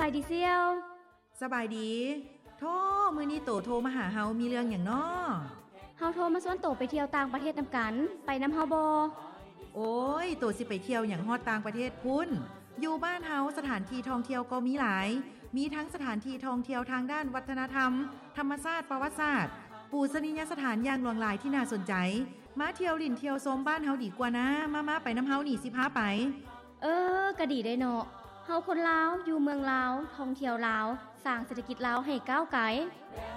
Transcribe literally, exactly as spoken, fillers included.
ายดีเซียวสบายดีโทรมื้อนี้โตโทรมาหาเฮามีเรื่องหยังน้อเฮาโทรมาชวนโตไปเที่ยวต่างประเทศนำกันไปนำเฮาบ่โอ้ยโตสิไปเที่ยวหยังฮอดต่างประเทศพุ่นอยู่บ้านเฮาสถานที่ท่องเที่ยวก็มีหลายมีทั้งสถานที่ท่องเที่ยวทางด้านวัฒนธรรมธรรมชาติประวัติศาสตร์ปูชนียสถานอย่างหลวงหลายที่น่าสนใจมาเที่ยวลิ่นเที่ยวชมบ้านเฮาดีกว่านะมาๆไปนำเฮานี่สิพาไปเออก็ดีได้เนาะเฮาคนลาวอยู่เมืองลาวท่องเที่ยวลาวสร้างเศรษฐกิจลาวให้ก้าวไกล